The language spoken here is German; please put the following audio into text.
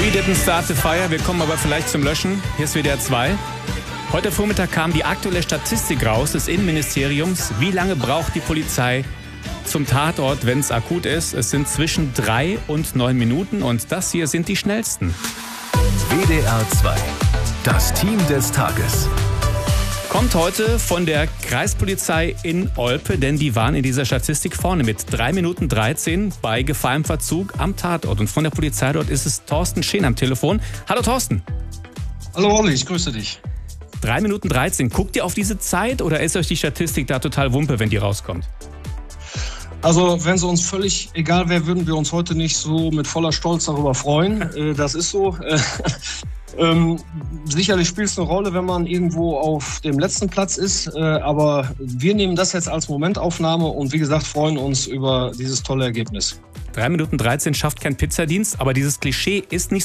We didn't start the fire, wir kommen aber vielleicht zum Löschen. Hier ist WDR 2. Heute Vormittag kam die aktuelle Statistik raus des Innenministeriums. Wie lange braucht die Polizei zum Tatort, wenn es akut ist? Es sind zwischen 3 und 9 Minuten und das hier sind die schnellsten. WDR 2, das Team des Tages. Kommt heute von der Kreispolizei in Olpe, denn die waren in dieser Statistik vorne mit 3 Minuten 13 bei Gefahr im Verzug am Tatort. Und von der Polizei dort ist es Thorsten Scheen am Telefon. Hallo Thorsten. Hallo Olli, ich grüße dich. 3 Minuten 13. Guckt ihr auf diese Zeit oder ist euch die Statistik da total Wumpe, wenn die rauskommt? Also wenn es uns völlig egal wäre, würden wir uns heute nicht so mit voller Stolz darüber freuen. Das ist so. Sicherlich spielt es eine Rolle, wenn man irgendwo auf dem letzten Platz ist, aber wir nehmen das jetzt als Momentaufnahme und wie gesagt freuen uns über dieses tolle Ergebnis. 3 Minuten 13 schafft kein Pizzadienst, aber dieses Klischee ist nicht